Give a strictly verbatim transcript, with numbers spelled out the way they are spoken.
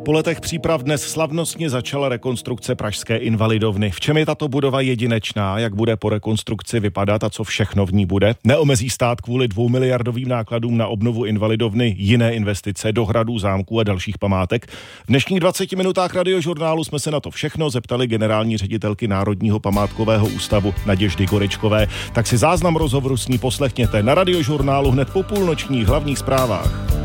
Po letech příprav dnes slavnostně začala rekonstrukce pražské Invalidovny. V čem je tato budova jedinečná, jak bude po rekonstrukci vypadat a co všechno v ní bude? Neomezí stát kvůli dvoumiliardovým nákladům na obnovu Invalidovny jiné investice do hradů, zámků a dalších památek? V dnešních dvaceti minutách Radiožurnálu jsme se na to všechno zeptali generální ředitelky Národního památkového ústavu Naděždy Gorečkové. Tak si záznam rozhovoru s ní poslechněte na Radiožurnálu hned po půlnočních hlavních zprávách.